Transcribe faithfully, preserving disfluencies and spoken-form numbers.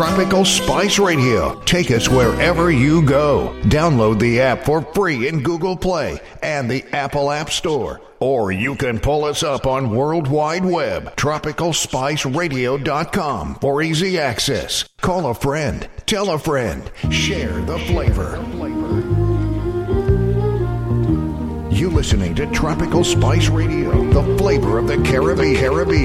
Tropical Spice Radio. Take us wherever you go. Download the app for free in Google Play and the Apple App Store. Or you can pull us up on World Wide Web, tropical spice radio dot com for easy access. Call a friend, tell a friend, share the flavor. You listening to Tropical Spice Radio, the flavor of the Caribbean. Caribbean.